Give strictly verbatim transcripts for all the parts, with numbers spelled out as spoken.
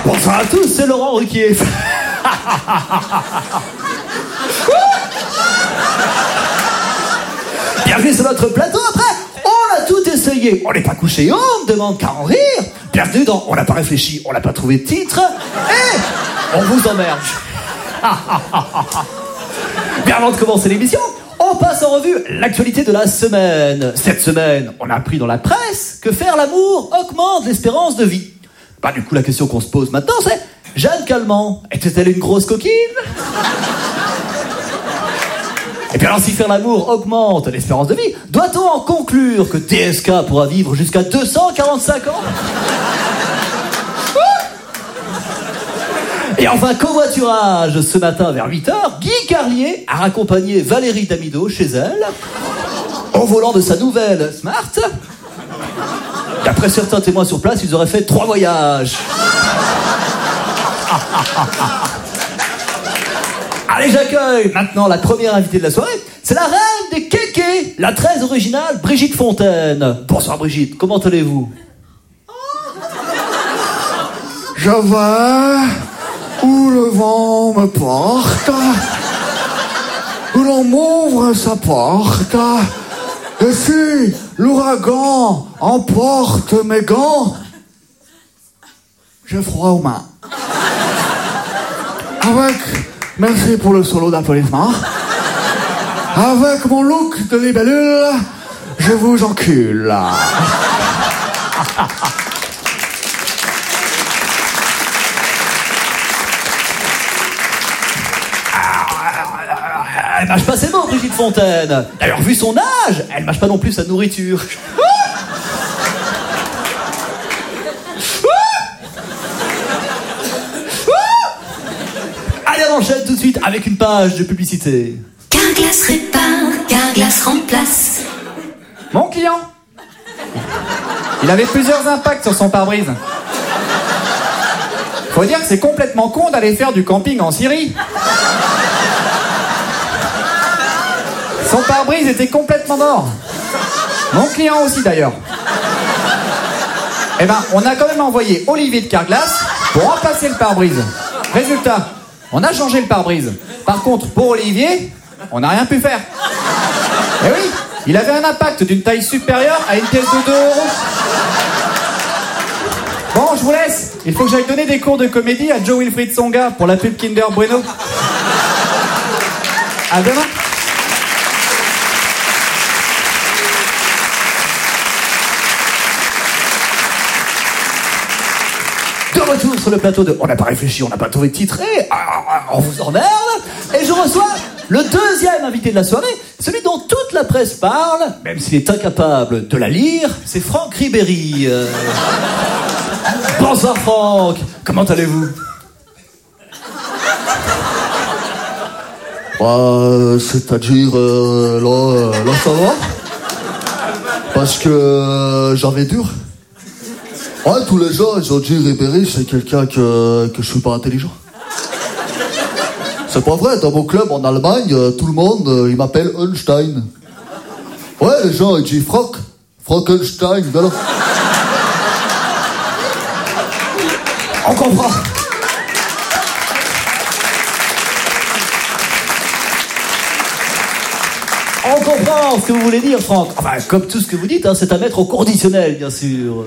Bonsoir à tous, c'est Laurent Ruquier. Bienvenue sur notre plateau. Après, on a tout essayé. On n'est pas couché, on ne demande qu'à en rire. Bienvenue dans On n'a pas réfléchi, on n'a pas trouvé de titre. Et on vous emmerde. Bien avant de commencer l'émission, on passe en revue l'actualité de la semaine. Cette semaine, on a appris dans la presse que faire l'amour augmente l'espérance de vie. Bah, du coup, la question qu'on se pose maintenant, c'est Jeanne Calment, était-elle une grosse coquine? Et puis alors, si faire l'amour augmente l'espérance de vie, doit-on en conclure que D S K pourra vivre jusqu'à deux cent quarante-cinq ans? Et enfin, covoiturage, ce matin vers huit heures, Guy Carlier a raccompagné Valérie Damido chez elle, au volant de sa nouvelle Smart. D'après certains témoins sur place, ils auraient fait trois voyages. Allez, j'accueille maintenant la première invitée de la soirée. C'est la reine des kékés, la très originale Brigitte Fontaine. Bonsoir Brigitte, comment allez-vous? Je vais où le vent me porte, où l'on m'ouvre sa porte, et si l'ouragan emporte mes gants, j'ai froid aux mains. Avec, merci pour le solo d'applaudissements, avec mon look de libellule, je vous encule. Elle mâche pas ses mots, Brigitte Fontaine. D'ailleurs, vu son âge, elle mâche pas non plus sa nourriture. Allez, on enchaîne tout de suite avec une page de publicité. Carglass répare, Carglass remplace. Mon client, il avait plusieurs impacts sur son pare-brise. Faut dire que c'est complètement con d'aller faire du camping en Syrie. Son pare-brise était complètement mort. Mon client aussi d'ailleurs. Eh ben, on a quand même envoyé Olivier de Carglass pour remplacer le pare-brise. Résultat, on a changé le pare-brise. Par contre, pour Olivier, on n'a rien pu faire. Eh oui, il avait un impact d'une taille supérieure à une pièce de deux euros. Bon, je vous laisse. Il faut que j'aille donner des cours de comédie à Joe Wilfried Tsonga pour la pub Kinder Bueno. À demain. De retour sur le plateau de On n'a pas réfléchi, on n'a pas trouvé de titre et ah, on vous emmerde. Et je reçois le deuxième invité de la soirée, celui dont toute la presse parle, même s'il est incapable de la lire, c'est Franck Ribéry. Euh... Bonsoir Franck, comment allez-vous? Euh, c'est-à-dire, euh, là, là, ça va. Parce que euh, j'avais dur. Ouais, tous les gens, ils ont dit Ribéry, c'est quelqu'un que, que je suis pas intelligent. C'est pas vrai, dans mon club en Allemagne, euh, tout le monde, euh, il m'appelle Einstein. Ouais, les gens, ils disent Franck, Frankenstein, voilà. On comprend. On comprend ce que vous voulez dire, Franck. Enfin, comme tout ce que vous dites, hein, c'est à mettre au conditionnel, bien sûr.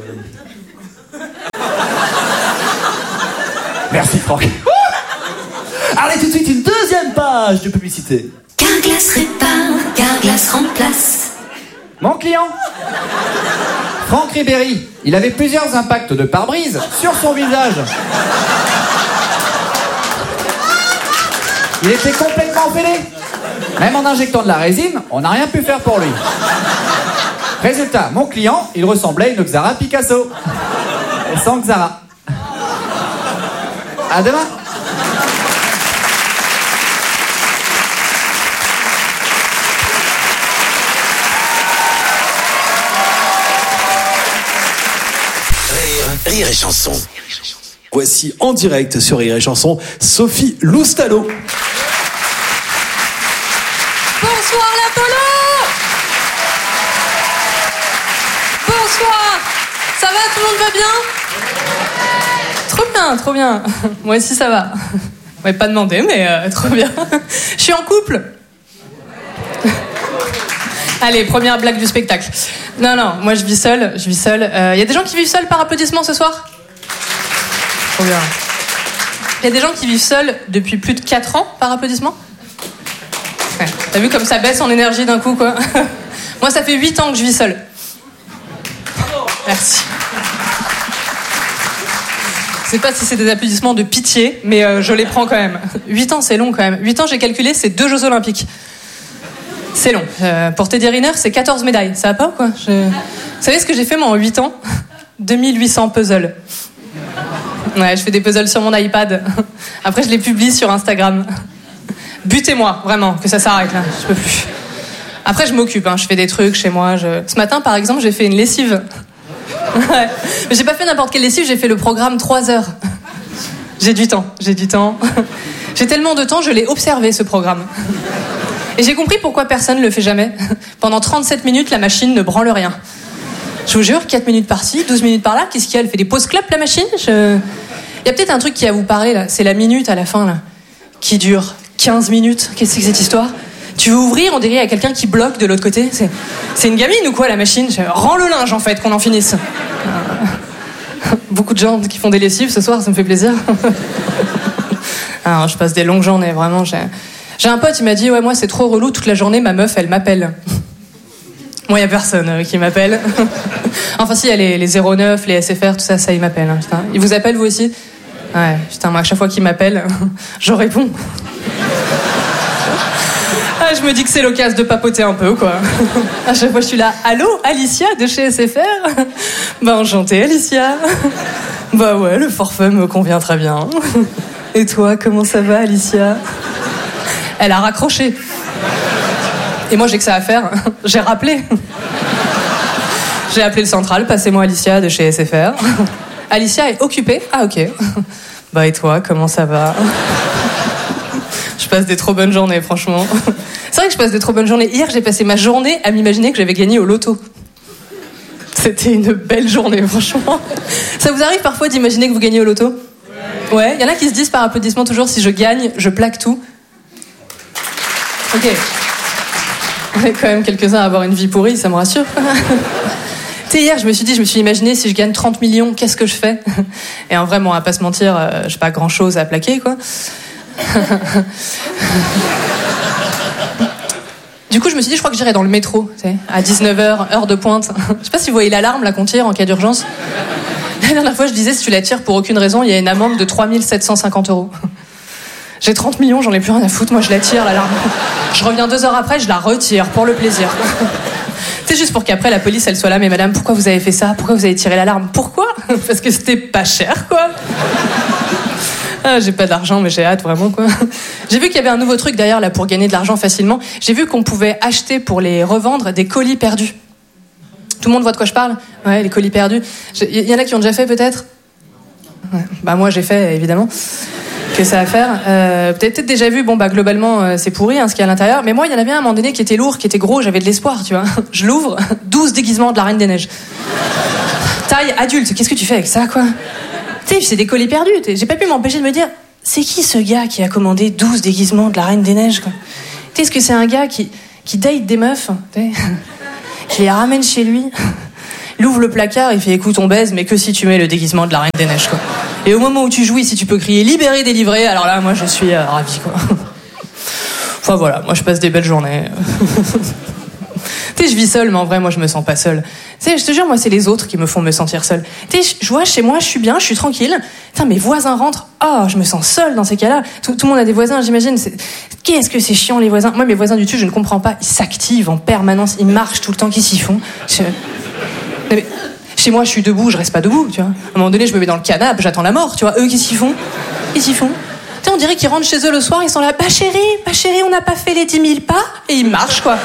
Merci, Franck. Allez, tout de suite, une deuxième page de publicité. Carglass répare, Carglass remplace. Mon client, Franck Ribéry, il avait plusieurs impacts de pare-brise sur son visage. Il était complètement fêlé. Même en injectant de la résine, on n'a rien pu faire pour lui. Résultat, mon client, il ressemblait à une Xara Picasso. Et sans Xara. À demain. Rire et chanson. Voici en direct sur Rire et chanson Sophie Loustalot. Bonsoir l'Apollo. Bonsoir. Ça va, tout le monde va bien? Trop bien. bien, trop bien. Moi aussi, ça va. On m'avait pas demandé, mais euh, trop bien. Je suis en couple. Allez, première blague du spectacle. Non, non, moi je vis seule, je vis seule. Il euh, y a des gens qui vivent seuls par applaudissement ce soir ? Trop bien. Il y a des gens qui vivent seuls depuis plus de quatre ans par applaudissement ? Ouais. T'as vu comme ça baisse en énergie d'un coup, quoi. Moi, ça fait huit ans que je vis seule. Merci. Je sais pas si c'est des applaudissements de pitié, mais euh, je les prends quand même. huit ans, c'est long quand même. huit ans, j'ai calculé, c'est deux Jeux Olympiques. C'est long. Euh, pour Teddy Riner, c'est quatorze médailles. Ça va pas ou quoi ? je... Vous savez ce que j'ai fait moi en huit ans ? deux mille huit cents puzzles. Ouais, je fais des puzzles sur mon iPad. Après, je les publie sur Instagram. Butez-moi, vraiment, que ça s'arrête là. Je peux plus. Après, je m'occupe, hein. Je fais des trucs chez moi. Je... Ce matin, par exemple, j'ai fait une lessive. Ouais. Mais j'ai pas fait n'importe quelle lessive, j'ai fait le programme trois heures. J'ai du temps, j'ai du temps. J'ai tellement de temps, je l'ai observé, ce programme. Et j'ai compris pourquoi personne ne le fait jamais. Pendant trente-sept minutes, la machine ne branle rien. Je vous jure, quatre minutes par-ci, douze minutes par-là, qu'est-ce qu'il y a ? Elle fait des pauses clopes, la machine ? je... Il y a peut-être un truc qui va vous parler, là. C'est la minute à la fin, là, qui dure quinze minutes. Qu'est-ce que c'est que cette histoire ? Tu veux ouvrir, on dirait qu'il y a quelqu'un qui bloque de l'autre côté. C'est, c'est une gamine ou quoi, la machine ? je... Rends le linge, en fait, qu'on en finisse. Euh... Beaucoup de gens qui font des lessives ce soir, ça me fait plaisir. Alors, je passe des longues journées, vraiment, j'ai... J'ai un pote, il m'a dit, ouais, moi, c'est trop relou, toute la journée, ma meuf, elle m'appelle. Moi, il n'y a personne euh, qui m'appelle. Enfin, si, il y a les, les zéro neuf, les S F R, tout ça, ça, ils m'appellent. Hein, putain. Ils vous appellent, vous aussi ? Ouais, putain, moi, à chaque fois qu'ils m'appellent, je réponds. Ah, je me dis que c'est l'occasion de papoter un peu, quoi. À chaque fois, je suis là, allô, Alicia, de chez S F R ? Bah, enchantée, Alicia. Bah ouais, le forfait me convient très bien. Et toi, comment ça va, Alicia ? Elle a raccroché. Et moi, j'ai que ça à faire. J'ai rappelé. J'ai appelé le central. Passez-moi Alicia de chez S F R. Alicia est occupée. Ah, ok. Bah, et toi, comment ça va ? Je passe des trop bonnes journées, franchement. C'est vrai que je passe des trop bonnes journées. Hier, j'ai passé ma journée à m'imaginer que j'avais gagné au loto. C'était une belle journée, franchement. Ça vous arrive parfois d'imaginer que vous gagnez au loto ? Ouais. Il y en a qui se disent par applaudissement toujours, si je gagne, je plaque tout. Ok. On est quand même quelques-uns à avoir une vie pourrie, ça me rassure. Tu sais, hier, je me suis dit, je me suis imaginé, si je gagne trente millions, qu'est-ce que je fais ? Et en vrai, bon, à pas se mentir, euh, j'ai pas grand-chose à plaquer, quoi. Du coup, je me suis dit, je crois que j'irai dans le métro, tu sais, à dix-neuf heures, heure de pointe. Je sais pas si vous voyez l'alarme, là, qu'on tire en cas d'urgence. La dernière fois, je disais, si tu la tires pour aucune raison, il y a une amende de trois mille sept cent cinquante euros. J'ai trente millions, j'en ai plus rien à foutre, moi je la tire, l'alarme. Je reviens deux heures après, je la retire, pour le plaisir. C'est juste pour qu'après la police, elle soit là, mais madame, pourquoi vous avez fait ça ? Pourquoi vous avez tiré l'alarme ? Pourquoi ? Parce que c'était pas cher, quoi. Ah, j'ai pas d'argent, mais j'ai hâte, vraiment, quoi. J'ai vu qu'il y avait un nouveau truc derrière, là, pour gagner de l'argent facilement. J'ai vu qu'on pouvait acheter pour les revendre des colis perdus. Tout le monde voit de quoi je parle ? Ouais, les colis perdus. Il y en a qui ont déjà fait, peut-être ? Ouais. Bah, moi, j'ai fait, évidemment. Que ça à faire. Euh, peut-être, peut-être déjà vu, bon bah globalement euh, c'est pourri hein, ce qu'il y a à l'intérieur, mais moi il y en avait un à un moment donné qui était lourd, qui était gros, j'avais de l'espoir, tu vois. Je l'ouvre, douze déguisements de la Reine des Neiges. Taille adulte, qu'est-ce que tu fais avec ça, quoi ? Tu sais, c'est des colis perdus, j'ai pas pu m'empêcher de me dire, c'est qui ce gars qui a commandé douze déguisements de la Reine des Neiges, quoi ? Tu sais, est-ce que c'est un gars qui, qui date des meufs, qui les ramène chez lui ? Il ouvre le placard, il fait écoute on baise, mais que si tu mets le déguisement de la Reine des Neiges, quoi. Et au moment où tu jouis, si tu peux crier libéré, délivré, alors là, moi je suis euh, ravi, quoi. Enfin voilà, moi je passe des belles journées. Tu sais, je vis seule, mais en vrai, moi je me sens pas seule. Tu sais, je te jure, moi c'est les autres qui me font me sentir seule. Tu sais, je vois chez moi, je suis bien, je suis tranquille. Putain, mes voisins rentrent. Oh, je me sens seule dans ces cas-là. Tout, tout le monde a des voisins, j'imagine. C'est... Qu'est-ce que c'est chiant les voisins. Moi, mes voisins du dessus, je ne comprends pas. Ils s'activent en permanence, ils marchent tout le temps, qu'est-ce qu'ils font ? Je... Mais... Chez moi, je suis debout, je reste pas debout, tu vois. À un moment donné, je me mets dans le canapé, j'attends la mort, tu vois. Eux, qu'est-ce qu'ils font ? Qu'est-ce qu'ils font ? Tu sais, on dirait qu'ils rentrent chez eux le soir, ils sont là, bah chérie, bah chérie, on n'a pas fait les dix mille pas, et ils marchent, quoi.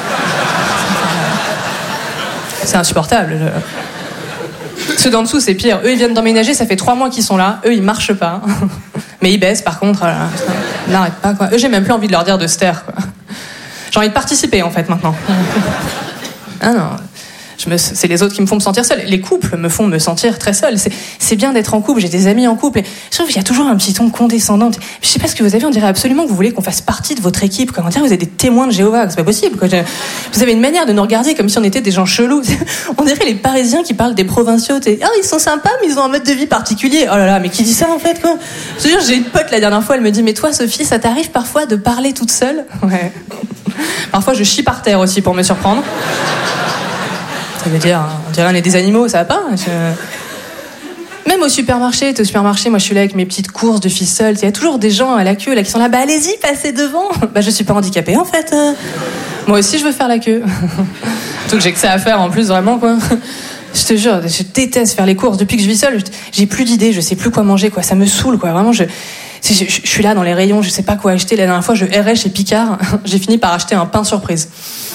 C'est insupportable. Je... Ceux d'en dessous, c'est pire. Eux, ils viennent d'emménager, ça fait trois mois qu'ils sont là. Eux, ils marchent pas. Mais ils baissent, par contre. Là, ils n'arrêtent pas, quoi. Eux, j'ai même plus envie de leur dire de se taire, quoi. J'ai envie de participer, en fait, maintenant. Ah non... Je je me, c'est les autres qui me font me sentir seule. Les couples me font me sentir très seule. C'est, c'est bien d'être en couple, j'ai des amis en couple. Et je trouve qu'il y a toujours un petit ton condescendant. Je sais pas ce que vous avez, on dirait absolument que vous voulez qu'on fasse partie de votre équipe. Comment dire, vous êtes des témoins de Jéhovah, c'est pas possible. Quoi. Vous avez une manière de nous regarder comme si on était des gens chelous. On dirait les Parisiens qui parlent des provinciaux. T'es, oh, ils sont sympas, mais ils ont un mode de vie particulier. Oh là là, mais qui dit ça en fait, quoi? Je veux dire, j'ai une pote la dernière fois, elle me dit, mais toi, Sophie, ça t'arrive parfois de parler toute seule? Ouais. Parfois, je chie par terre aussi pour me surprendre. Ça veut dire, on dirait on est des animaux, ça va pas? Je... Même au supermarché, t'es au supermarché, moi je suis là avec mes petites courses de filles seules. Il y a toujours des gens à la queue là qui sont là, bah allez-y, passez devant. Bah je suis pas handicapée en fait. Moi aussi je veux faire la queue. Surtout que j'ai que ça à faire en plus, vraiment quoi. Je te jure, je déteste faire les courses. Depuis que je vis seule, j'ai plus d'idées, je sais plus quoi manger, quoi. Ça me saoule, quoi. Vraiment, je, je, je, je suis là dans les rayons, je sais pas quoi acheter. La dernière fois, je errais chez Picard. J'ai fini par acheter un pain surprise.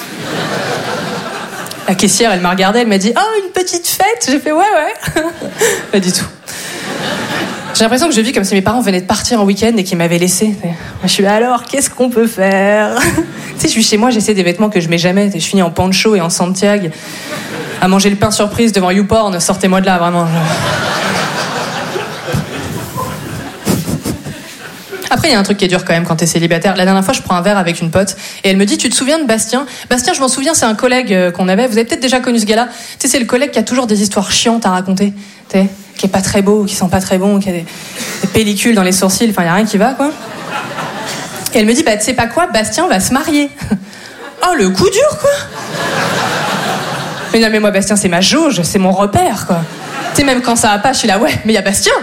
La caissière, elle m'a regardée, elle m'a dit « Oh, une petite fête ?» J'ai fait « Ouais, ouais. » Pas du tout. J'ai l'impression que je vis comme si mes parents venaient de partir en week-end et qu'ils m'avaient laissé. Je suis là, alors, qu'est-ce qu'on peut faire? Tu sais, je suis chez moi, j'essaie des vêtements que je mets jamais. Je finis en poncho et en Santiago à manger le pain surprise devant YouPorn. Sortez-moi de là, vraiment. Après, il y a un truc qui est dur quand même quand t'es célibataire. La dernière fois, je prends un verre avec une pote et elle me dit, tu te souviens de Bastien? Bastien, je m'en souviens, c'est un collègue qu'on avait. Vous avez peut-être déjà connu ce gars-là. Tu sais, c'est le collègue qui a toujours des histoires chiantes à raconter. Tu sais, qui est pas très beau, qui sent pas très bon, qui a des, des pellicules dans les sourcils. Enfin, il y a rien qui va, quoi. Et elle me dit, bah, tu sais pas quoi, Bastien va se marier. Oh, le coup dur, quoi. Mais non, mais moi, Bastien, c'est ma jauge, c'est mon repère, quoi. Tu sais, même quand ça va pas, je suis là, ouais, mais il y a Bastien.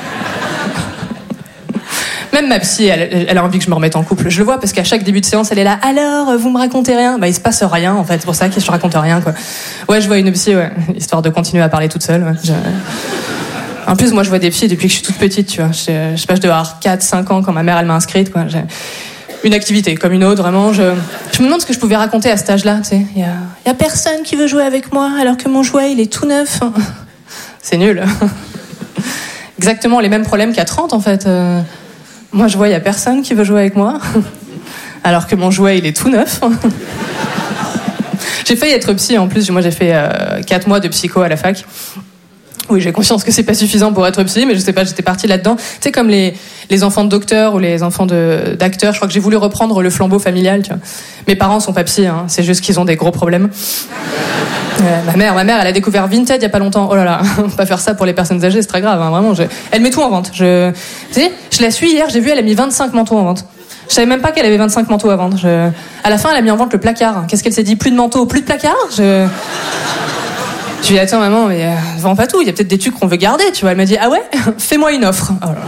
Même ma psy, elle, elle a envie que je me remette en couple. Je le vois parce qu'à chaque début de séance, elle est là. Alors, vous me racontez rien? Bah, il se passe rien, en fait. C'est pour ça que je raconte rien, quoi. Ouais, je vois une psy, ouais. Histoire de continuer à parler toute seule, ouais. Je... En plus, moi, je vois des psys depuis que je suis toute petite, tu vois. Je, je sais pas, je devais avoir quatre cinq ans quand ma mère, elle m'a inscrite, quoi. J'ai une activité comme une autre, vraiment. Je, je me demande ce que je pouvais raconter à cet âge-là, tu sais. Il y a, y a personne qui veut jouer avec moi alors que mon jouet, il est tout neuf. C'est nul. Exactement les mêmes problèmes qu'à trente, en fait. Euh... Moi, je vois, il n'y a personne qui veut jouer avec moi, alors que mon jouet, il est tout neuf. J'ai failli être psy, en plus. Moi, j'ai fait euh, quatre mois de psycho à la fac. Oui, j'ai conscience que c'est pas suffisant pour être psy, mais je sais pas, j'étais partie là-dedans. Tu sais, comme les, les enfants de docteurs ou les enfants de, d'acteurs, je crois que j'ai voulu reprendre le flambeau familial, tu vois. Mes parents sont pas psy, hein, c'est juste qu'ils ont des gros problèmes. Euh, ma mère, ma mère, elle a découvert Vinted il y a pas longtemps. Oh là là, on peut pas faire ça pour les personnes âgées, c'est très grave, hein, vraiment. Je... Elle met tout en vente. Je, tu sais, je la suis hier, j'ai vu, elle a mis vingt-cinq manteaux en vente. Je savais même pas qu'elle avait vingt-cinq manteaux à vendre. Je... À la fin, elle a mis en vente le placard. Qu'est-ce qu'elle s'est dit? Plus de manteaux, plus de placard? Je... Je lui ai dit, attends maman, mais euh, vends pas tout, il y a peut-être des trucs qu'on veut garder, tu vois. Elle m'a dit, ah ouais? Fais-moi une offre. Oh là là.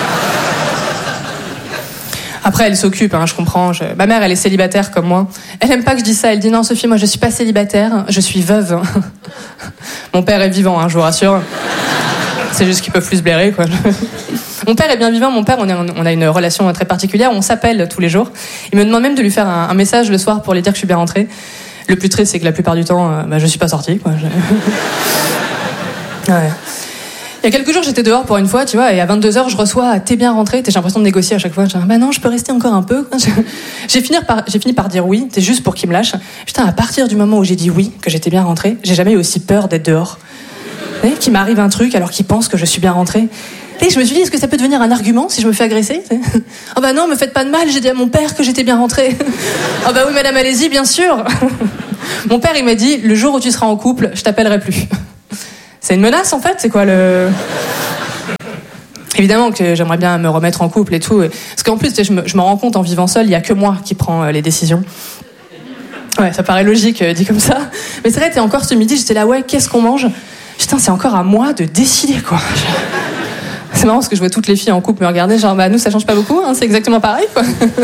Après, elle s'occupe, hein, je comprends. Je... Ma mère, elle est célibataire comme moi. Elle aime pas que je dise ça. Elle dit, non, Sophie, moi, je suis pas célibataire, je suis veuve. Mon père est vivant, hein, je vous rassure. C'est juste qu'il peut plus se blairer, quoi. Mon père est bien vivant. Mon père, on, est, on a une relation très particulière. On s'appelle tous les jours. Il me demande même de lui faire un, un message le soir pour lui dire que je suis bien rentrée. Le plus triste, c'est que la plupart du temps, euh, bah, je suis pas sortie, quoi. Je... Ouais. Il y a quelques jours, j'étais dehors pour une fois, tu vois, et à vingt-deux heures, je reçois « T'es bien rentrée ?» J'ai l'impression de négocier à chaque fois. Je dis « Bah non, je peux rester encore un peu. » J'ai fini par, j'ai fini par dire oui, c'est juste pour qu'il me lâche. Putain, à partir du moment où j'ai dit oui, que j'étais bien rentrée, j'ai jamais eu aussi peur d'être dehors. Vous qu'il m'arrive un truc alors qu'il pense que je suis bien rentrée. Et je me suis dit, est-ce que ça peut devenir un argument si je me fais agresser? Ah bah non, me faites pas de mal, j'ai dit à mon père que j'étais bien rentrée. Ah bah oui, madame, allez-y, bien sûr. Mon père, il m'a dit, le jour où tu seras en couple, je t'appellerai plus. C'est une menace, en fait, c'est quoi le... Évidemment que j'aimerais bien me remettre en couple et tout. Parce qu'en plus, je me, je me rends compte en vivant seul, il y a que moi qui prends les décisions. Ouais, ça paraît logique, dit comme ça. Mais c'est vrai, t'es encore ce midi, j'étais là, ouais, qu'est-ce qu'on mange? Putain, c'est encore à moi de décider, quoi. C'est marrant parce que je vois toutes les filles en couple me regarder, genre, bah, nous, ça change pas beaucoup, hein, c'est exactement pareil, quoi.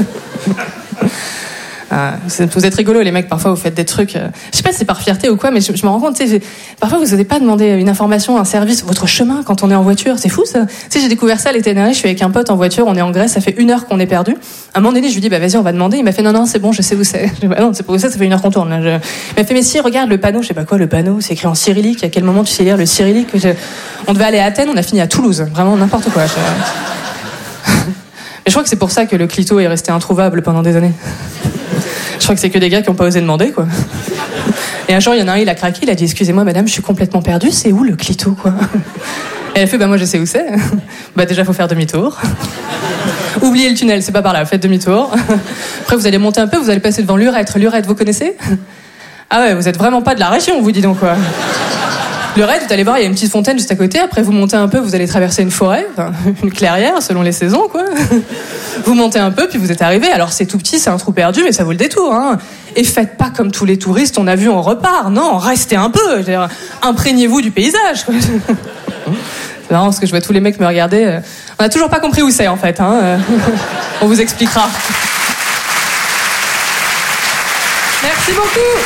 Ah, vous êtes rigolos, les mecs, parfois vous faites des trucs. Euh, je sais pas si c'est par fierté ou quoi, mais je, je me rends compte, tu sais, parfois vous n'osez pas demander une information, un service, votre chemin quand on est en voiture, c'est fou ça. Tu sais, j'ai découvert ça l'été dernier, je suis avec un pote en voiture, on est en Grèce, ça fait une heure qu'on est perdu. À un moment donné, je lui dis, bah vas-y, on va demander. Il m'a fait, non, non, c'est bon, je sais où c'est. Je dis, bah non, c'est pour où ça, ça fait une heure qu'on tourne. Là. Je... Il m'a fait, mais si, regarde le panneau, je sais pas quoi, le panneau, c'est écrit en cyrillique. À quel moment tu sais lire le cyrillique? je... On devait aller à Athènes, on a fini à Toulouse, vraiment n'importe quoi. Je... Et je crois que c'est pour ça que le clito est resté introuvable pendant des années. Je crois que c'est que des gars qui n'ont pas osé demander, quoi. Et un jour, il y en a un, il a craqué, il a dit « Excusez-moi, madame, je suis complètement perdu, c'est où le clito, quoi ?» Et elle fait « Bah moi, je sais où c'est. » Bah déjà, faut faire demi-tour. Oubliez le tunnel, c'est pas par là, faites demi-tour. Après, vous allez monter un peu, vous allez passer devant l'Urètre. L'Urètre, vous connaissez? Ah ouais, vous êtes vraiment pas de la région, vous, dis donc, quoi. L'Urètre, vous allez voir, il y a une petite fontaine juste à côté. Après, vous montez un peu, vous allez traverser une forêt, enfin, une clairière, selon les saisons, quoi. Vous montez un peu, puis vous êtes arrivé. Alors, c'est tout petit, c'est un trou perdu, mais ça vaut le détour, hein. Et faites pas comme tous les touristes, on a vu, on repart. Non, restez un peu. Je veux dire, imprégnez-vous du paysage, quoi. C'est marrant, parce que je vois tous les mecs me regarder. On n'a toujours pas compris où c'est, en fait, hein. On vous expliquera. Merci beaucoup.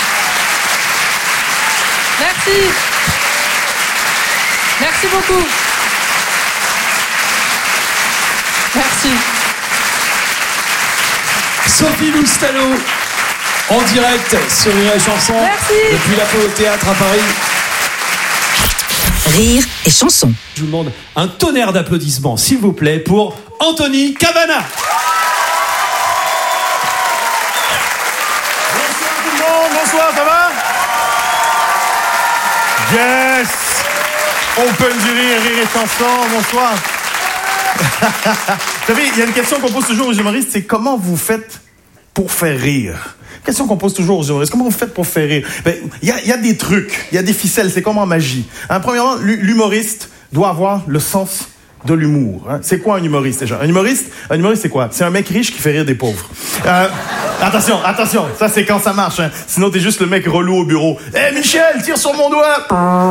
Merci. Merci beaucoup. Merci. Sophie Loustano, en direct sur Rire et Chanson. Merci. Depuis l'Apollo Théâtre à Paris. Rire et Chanson. Je vous demande un tonnerre d'applaudissements, s'il vous plaît, pour Anthony Cavana. Bonsoir tout le monde, bonsoir, ça va? Yes! Open du rire, rire et chanson, bonsoir. Vous savez, il y a une question qu'on pose toujours aux humoristes, c'est comment vous faites pour faire rire? Question qu'on pose toujours aux humoristes, comment vous faites pour faire rire? Ben, il y a, y a des trucs, il y a des ficelles, c'est comme en magie. Hein, premièrement, l'humoriste doit avoir le sens de l'humour. Hein. C'est quoi un humoriste déjà? Un humoriste, un humoriste c'est quoi? C'est un mec riche qui fait rire des pauvres. Euh, attention, attention, ça c'est quand ça marche. Hein. Sinon t'es juste le mec relou au bureau. Hé hey, Michel, tire sur mon doigt.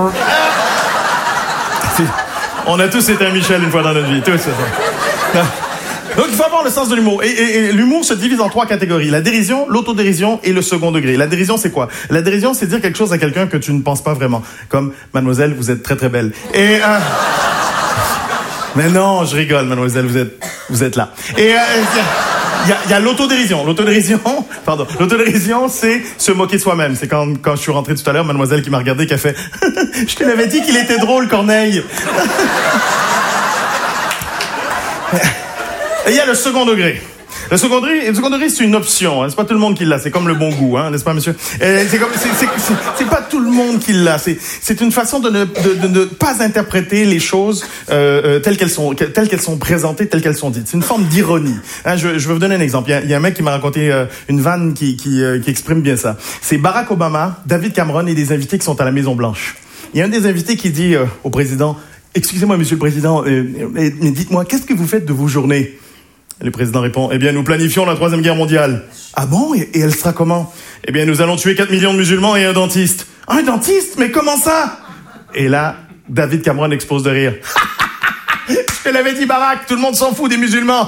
On a tous été un Michel une fois dans notre vie, tous. Donc il faut avoir le sens de l'humour. Et, et, et l'humour se divise en trois catégories. La dérision, l'autodérision et le second degré. La dérision c'est quoi? La dérision c'est dire quelque chose à quelqu'un que tu ne penses pas vraiment. Comme mademoiselle, vous êtes très très belle. Et euh... mais non, je rigole, mademoiselle, vous êtes, vous êtes là. Et il euh, y a, y a l'autodérision. L'autodérision, pardon, l'autodérision, c'est se moquer de soi-même. C'est quand, quand je suis rentré tout à l'heure, mademoiselle qui m'a regardé, qui a fait « Je te l'avais dit qu'il était drôle, Corneille !» Et il y a le second degré. Le second degré, le second degré, c'est une option. Hein. C'est pas tout le monde qui l'a. C'est comme le bon goût, hein, n'est-ce pas, monsieur? Et c'est comme, c'est, c'est, c'est, c'est pas tout le monde qui l'a. C'est, c'est une façon de ne, de, de ne pas interpréter les choses euh, euh, telles qu'elles sont, telles qu'elles sont présentées, telles qu'elles sont dites. C'est une forme d'ironie. Hein, je, je vais vous donner un exemple. Il y a, il y a un mec qui m'a raconté euh, une vanne qui, qui, euh, qui exprime bien ça. C'est Barack Obama, David Cameron et des invités qui sont à la Maison Blanche. Il y a un des invités qui dit euh, au président: excusez-moi, monsieur le président, euh, euh, dites-moi, qu'est-ce que vous faites de vos journées? Le président répond: eh bien, nous planifions la troisième guerre mondiale. Ah bon? Et, et elle sera comment? Eh bien, nous allons tuer quatre millions de musulmans et un dentiste. Un dentiste? Mais comment ça? Et là, David Cameron explose de rire. Je te l'avais dit, Barack, tout le monde s'en fout des musulmans.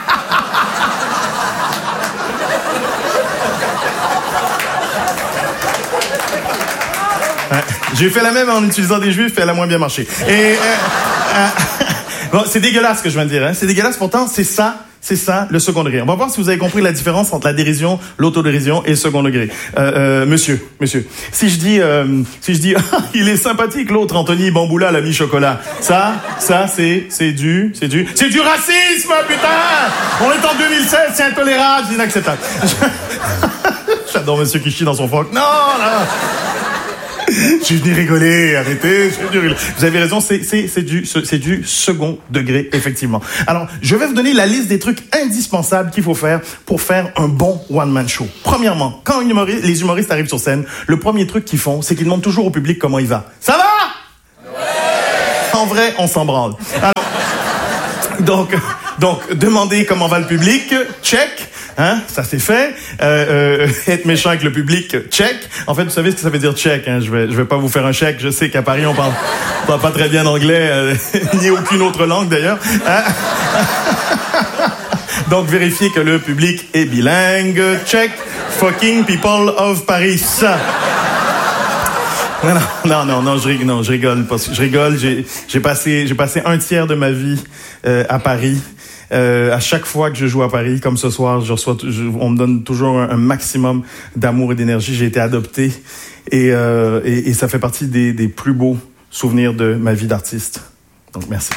Ouais, j'ai fait la même en utilisant des juifs et elle a moins bien marché. Et euh, euh, bon, c'est dégueulasse ce que je viens de dire. Hein. C'est dégueulasse, pourtant, c'est ça. C'est ça, le second degré. On va voir si vous avez compris la différence entre la dérision, l'autodérision et le second degré. Euh, euh, monsieur, monsieur, si je dis, euh, si je dis, ah, il est sympathique l'autre, Anthony Bamboula, l'ami chocolat. Ça, ça, c'est, c'est du, c'est du, c'est du racisme, putain! On est en deux mille seize, c'est intolérable, c'est inacceptable. J'adore monsieur qui chie dans son phoque. Non, non! Je suis venu rigoler, arrêtez, je suis venu rigoler. Vous avez raison, c'est, c'est, c'est, du, c'est du second degré, effectivement. Alors, je vais vous donner la liste des trucs indispensables qu'il faut faire pour faire un bon one-man show. Premièrement, quand humoriste, les humoristes arrivent sur scène, le premier truc qu'ils font, c'est qu'ils demandent toujours au public comment il va. Ça va? Ouais! En vrai, on s'en branle. Alors, donc, donc, demandez comment va le public, check. Hein, ça c'est fait. Euh, euh, être méchant avec le public, check. En fait, vous savez ce que ça veut dire check. Hein? Je vais, je vais pas vous faire un chèque. Je sais qu'à Paris on parle, on parle pas très bien anglais, euh, ni aucune autre langue d'ailleurs. Hein? Donc vérifiez que le public est bilingue. Check. Fucking people of Paris. Non, non, non, non, je rigole, non, je rigole parce que je rigole. J'ai, j'ai passé, j'ai passé un tiers de ma vie euh, à Paris. Euh, à chaque fois que je joue à Paris, comme ce soir, je reçois, je, on me donne toujours un, un maximum d'amour et d'énergie. J'ai été adopté et, euh, et, et ça fait partie des, des plus beaux souvenirs de ma vie d'artiste. Donc, merci.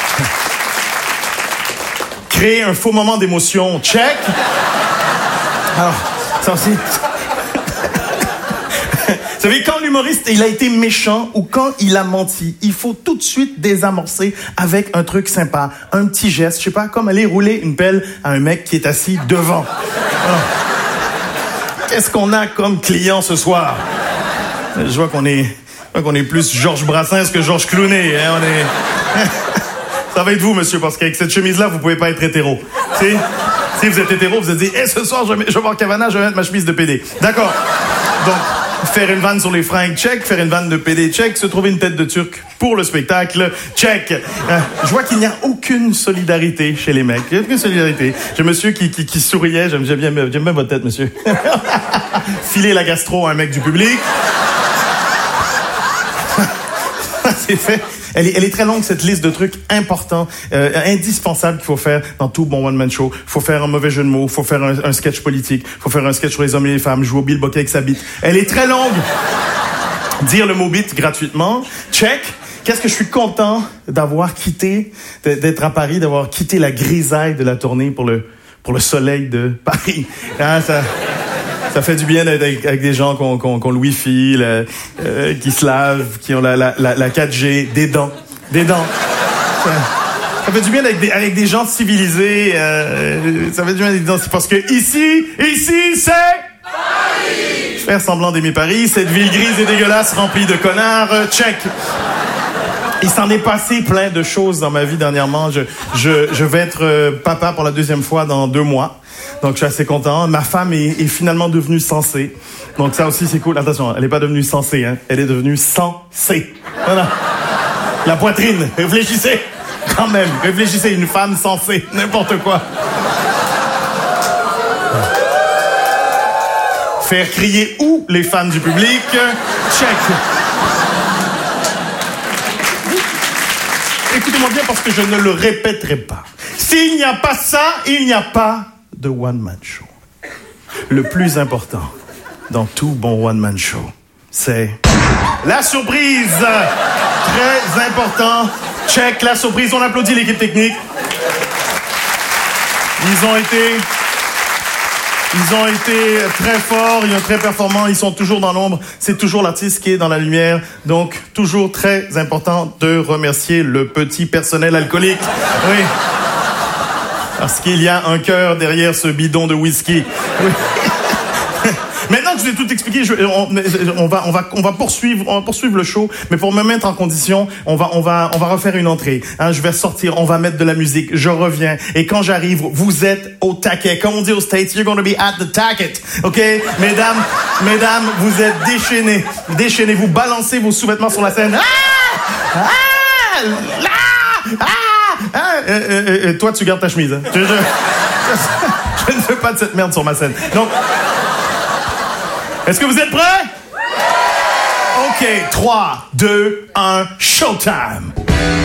Créer un faux moment d'émotion, check. Alors, ça aussi... Vous savez, quand l'humoriste, il a été méchant ou quand il a menti, il faut tout de suite désamorcer avec un truc sympa, un petit geste, je sais pas, comme aller rouler une pelle à un mec qui est assis devant. Alors, qu'est-ce qu'on a comme client ce soir? Je vois qu'on est, je vois qu'on est plus Georges Brassens que Georges Clooney. Hein, on est... Ça va être vous, monsieur, parce qu'avec cette chemise-là, vous pouvez pas être hétéro. Si, si vous êtes hétéro, vous vous êtes dit, hey, ce soir, je vais, je vais voir Cavana, je vais mettre ma chemise de P D. D'accord. Donc, faire une vanne sur les fringues, check. Faire une vanne de P D, check. Se trouver une tête de Turc pour le spectacle, check. Euh, je vois qu'il n'y a aucune solidarité chez les mecs. Il n'y a aucune solidarité. J'ai un monsieur qui, qui, qui souriait. J'aime, j'aime, bien, j'aime bien votre tête, monsieur. Filer la gastro à un mec du public. C'est fait. Elle est, elle est très longue, cette liste de trucs importants, euh, indispensables qu'il faut faire dans tout bon one-man show. Il faut faire un mauvais jeu de mots, il faut faire un, un sketch politique, il faut faire un sketch sur les hommes et les femmes, jouer au Bill Bokeh avec sa bite. Elle est très longue. Dire le mot bite gratuitement, check. Qu'est-ce que je suis content d'avoir quitté, d'être à Paris, d'avoir quitté la grisaille de la tournée pour le, pour le soleil de Paris. Hein, ça... Ça fait du bien d'être avec, avec des gens qui ont, qui ont, qui ont le Wi-Fi, le, euh, qui se lavent, qui ont la, la, la, la quatre G, des dents. Des dents. Ça, ça fait du bien d'être avec des, avec des gens civilisés. Euh, ça fait du bien d'être dans... Parce que ici, ici, c'est... Paris! Faire semblant d'aimer Paris, cette ville grise et dégueulasse remplie de connards. Euh, check. Il s'en est passé plein de choses dans ma vie dernièrement. Je, je, je vais être euh, papa pour la deuxième fois dans deux mois. Donc, je suis assez content. Ma femme est, est finalement devenue sensée. Donc, ça aussi, c'est cool. Attention, elle n'est pas devenue sensée, hein. Elle est devenue sensée. Voilà. La poitrine. Réfléchissez. Quand même. Réfléchissez. Une femme sensée. N'importe quoi. Faire crier où les fans du public? Check. Écoutez-moi bien parce que je ne le répéterai pas. S'il n'y a pas ça, il n'y a pas de one-man show. Le plus important dans tout bon one-man show, c'est la surprise. Très important. Check la surprise. On applaudit l'équipe technique. Ils ont été... Ils ont été très forts, ils sont très performants, ils sont toujours dans l'ombre. C'est toujours l'artiste qui est dans la lumière. Donc, toujours très important de remercier le petit personnel alcoolique. Oui. Parce qu'il y a un cœur derrière ce bidon de whisky. Oui. Maintenant que je vous ai tout expliqué, je, on, on va, on va, on va poursuivre, on va poursuivre le show. Mais pour me mettre en condition, on va, on va, on va refaire une entrée. Hein, je vais sortir, on va mettre de la musique. Je reviens et quand j'arrive, vous êtes au taquet. Comme on dit aux States, you're gonna be at the tacket. Ok, mesdames, mesdames, vous êtes déchaînés, déchaînés. Vous balancez vos sous-vêtements sur la scène. Ah, ah, là, ah, ah. Euh, euh, euh, toi, tu gardes ta chemise. Hein. Je, je, je, je ne veux pas de cette merde sur ma scène. Donc. Est-ce que vous êtes prêts? Oui! OK, trois, deux, un, showtime!